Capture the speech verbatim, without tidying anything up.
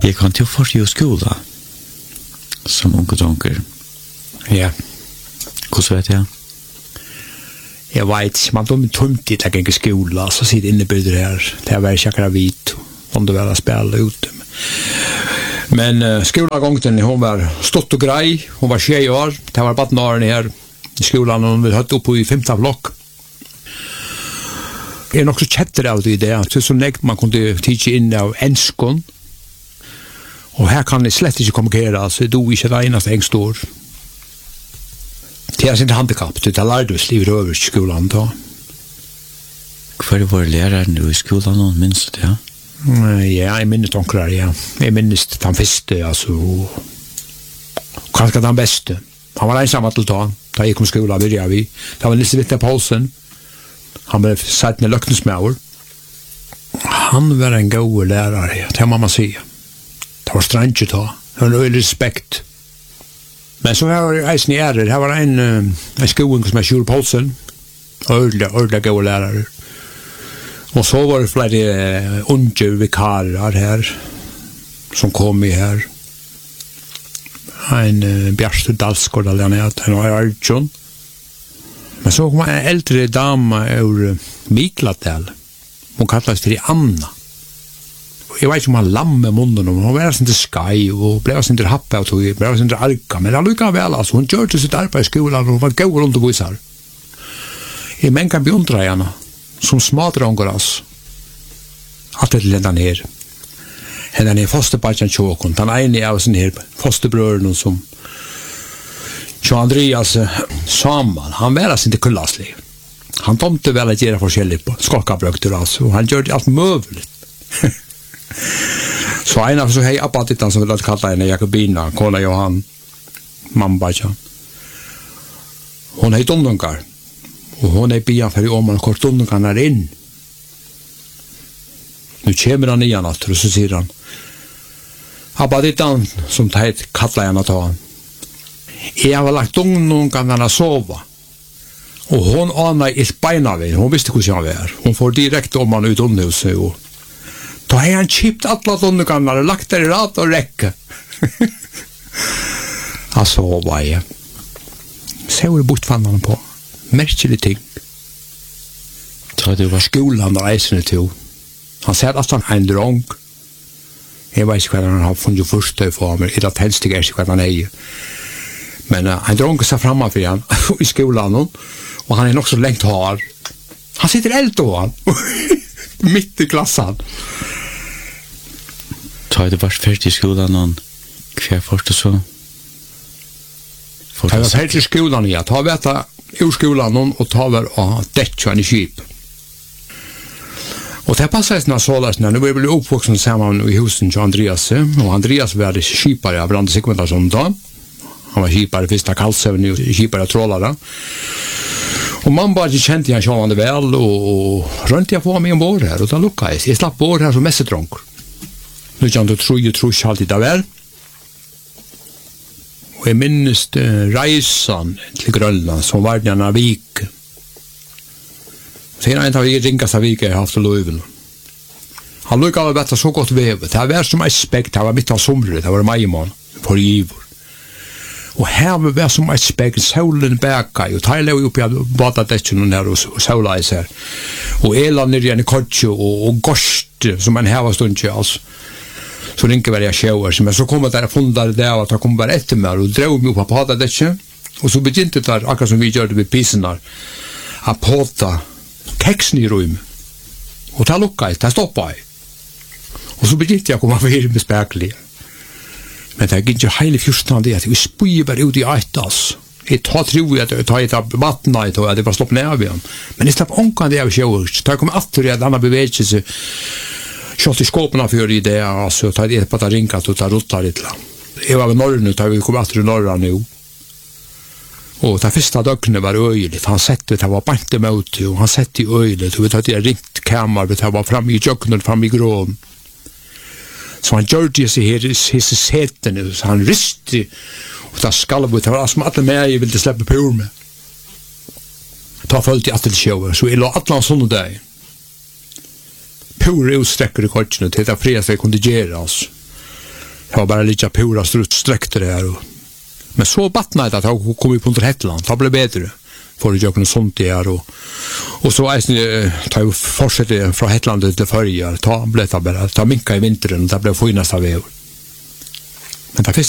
Jeg kan til først i skola, som unge dronker. Ja. Hvordan vet jeg? Jeg vet, man tog tomt dit at jeg ikke skola, så sitter innebygder her, til jeg var ikke akkurat vidt, om det var å spille ute. Men uh, skolagångten, hun var stått og grei, hun var tjej år, det var bare årene her i skolan, og hun var høtt opp i femte blokk. Jeg er nok så kjetter av det i det, så som nekt man kunne tige inn av enskån, og her kan jeg slett ikke kommunikere, altså det er ikke det eneste jeg står. Det er sin handikapp, det er lærdes livet over i skolan da. Hva var læreren du i skolan og minst det, ja? Ja, jeg minnes onklare, ja. Jeg minnes den første, altså, kanskje den beste. Han var ensam til da, da jeg kom skola, virja vi. Det var Nisse Vittne Poulsen. Han ble satt med løknesmauer. Han var en god lærer, ja, det må man si. Det var strange da, det var noe respekt. Men så var det eisen i ærer, her var en, en skoing som er Sjur Poulsen, ordentlig, ordentlig god lærer. Og så var det flere unge vikarer her, som kom i her. En uh, Bjørste Dalsgård, eller han het, en Arjun. Men så kom en eldre dame ur Mikladal. Hun kallades for Anna. Jeg vet ikke om han lamme munnen, men hun var sin til skai, og ble sin til happe, og ble sin til arka. Men han lukket vel, altså. Hun gjør til sitt arbeid i skolen, og hun var god rundt og visar. Jeg menn kan beundre henne. Som smadrongar oss. Alt det lendan her. Hennan er fosterbarjan tjåkon. Den ene av sin her fosterbrøren som Tjå Andreas Samal. Han var sin til kullaslig. Han tomte vel at gjøre forskjellig på skolkabrøkter altså. Og han gjør det alt møvligt. Så en av så hei abbatitan som vil kalla henne Jakobina, kona Johan, mambajan. Hon hei dumdungar. Og hon er bian for i åman kort dumdungan er inn. Nu kommer han igjen at, og så sier han, abbatitan som heit kalla henne ta han. Jeg har lagt dumdungan henne sova. Og hon aner illt beina ved, hon visste hvordan han var. Hon får direkt om han ut underhuset, og da har han kipt alla dundugannar og lagt der i rad og rekke. Han sova jeg. Se hvor bortfann han på. Merkelig ting. Så det var skolan og reisende til. Han sier at han har en drong. Jeg vet ikke hva han har funnet første for meg. I det helst ikke er ikke hva han er. Men uh, en drong ser fremme for han i skolan, og han er nok så lengt hår. Han sitter eld på han. Mitt i klassen. Så det var ferdig i skolan, og hva først og så? Det var ferdig i skolan, ja. Ta vet jeg ur skolan og ta var og dekja en i kjip. Og det passet sånn så løsene. Nå var vi oppvoksen sammen i husen til Andreas, og Andreas var kjipare av Brande Sigmundarsson da. Han var kjipare første kalsøvn og kjipare av trålere. Og man bare kjente han sjåvande vel, og, og rønte jeg på meg ombord her, og da lukket jeg. Jeg slapp bord her som messetronk. Nå kjente jeg tro jeg tro ikke alltid det vel. Og jeg minnes uh, reisen til Grønland, som var den av vik. Så en av de ringeste vik jeg har haft til Løyven. Han lukket av dette så godt vevet. Det var som et spekt, det var midt av somret, det var maimån, for givor. Og her var som et spekt, solen bæka, og tar jeg opp i badadetjen her, og, og sola i seg. Og elan nere igjen i kortje, og, og gorst, som en her var stund ikke, altså. Så ringer var jeg sjøver, men så kom jeg der og funnet der det av at han kom bare etter meg, og drev meg opp på badadetjen, og så begynte det der, akkurat som vi gjør det ved pisen der, å påta keksen i rum. Og det lukket jeg, det stoppet jeg. Og så begynte jeg å komme for med spekelig. Men det er ikke hele fjorsten det, at vi spyr bare ut i eit, altså. Jeg tar tro at jeg tar et av vattnet, jeg tar at jeg bare slår ned av igjen. Men jeg slapp omkring det av sjøver, så tar jeg komme etter at denne bevegelse, kjøtt i skåpene for i det, altså, tar jeg på at jeg ringer, og tar ruttet litt. Jeg var ved Norge, tar vi kom etter i Norge nå. Og det første døgnet var øyelig, han sette det var bant imot, og han sette i øyelig, og vi tatt jeg ringt kammer, vi tatt var fremme i døgnet, fremme i gråen. Så han gjør det seg her, hisse setene, så han riste, og det skalv ut, det var som alle meg jeg ville slippe på ord med. Da følte jeg alltid sjøver, så jeg lå alle sånne dag. Pure utstrekker i kortene til det fredag jeg kunne gjøre, altså. Det var bara lite pura strutt sträckte det här. Men så battnade det att jag kom upp under Hetland. Det blev bättre. För att jag kunde sånt där. Och, och så tar jag fortsätter från Hetland till Förjar. Ta blev det bara. Ta minka i vintern. Det blev finaste av över. Men det